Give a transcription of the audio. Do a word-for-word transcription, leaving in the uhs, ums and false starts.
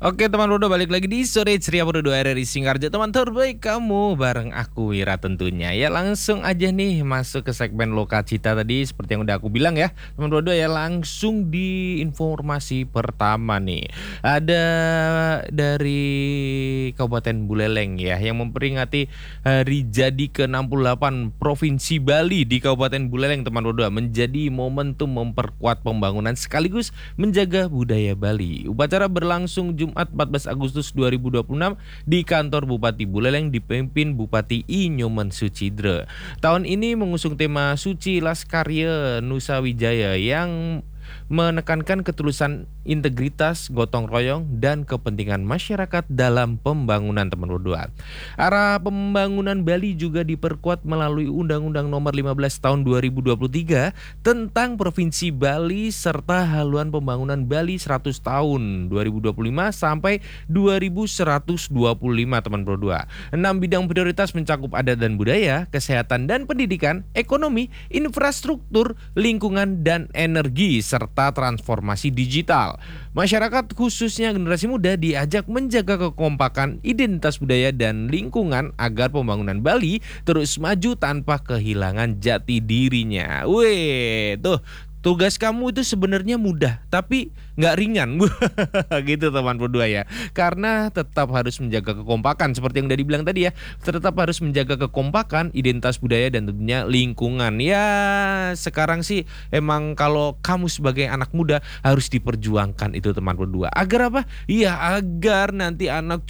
Oke teman Rodo, balik lagi di Sore Ceria Berdua R R I Singkarjo, teman terbaik kamu bareng aku Wira tentunya. Ya langsung aja nih masuk ke segmen Lokacita tadi seperti yang udah aku bilang ya teman Rodo, ya langsung di informasi pertama nih. Ada dari Kabupaten Buleleng ya yang memperingati hari jadi ke enam puluh delapan Provinsi Bali di Kabupaten Buleleng teman Rodo, menjadi momentum memperkuat pembangunan sekaligus menjaga budaya Bali. Upacara berlangsung Jumat empat belas Agustus dua ribu dua puluh enam di kantor Bupati Buleleng dipimpin Bupati I Nyoman Sucidre. Tahun ini mengusung tema Suci Laskarya Nusa Wijaya yang menekankan ketulusan, integritas, gotong royong, dan kepentingan masyarakat dalam pembangunan teman berdua. Arah pembangunan Bali juga diperkuat melalui Undang-Undang Nomor lima belas Tahun dua ribu dua puluh tiga tentang Provinsi Bali serta haluan pembangunan Bali seratus tahun dua ribu dua puluh lima sampai dua ribu seratus dua puluh lima teman berdua. Enam bidang prioritas mencakup adat dan budaya, kesehatan dan pendidikan, ekonomi, infrastruktur, lingkungan dan energi serta transformasi digital. Masyarakat khususnya generasi muda diajak menjaga kekompakan, identitas budaya dan lingkungan agar pembangunan Bali terus maju tanpa kehilangan jati dirinya. Weh, tuh tugas kamu itu sebenarnya mudah tapi nggak ringan gitu teman berdua ya, karena tetap harus menjaga kekompakan seperti yang udah dibilang tadi ya, tetap harus menjaga kekompakan, identitas budaya dan tentunya lingkungan. Ya sekarang sih emang kalau kamu sebagai anak muda harus diperjuangkan itu teman berdua, agar apa? Iya, agar nanti anak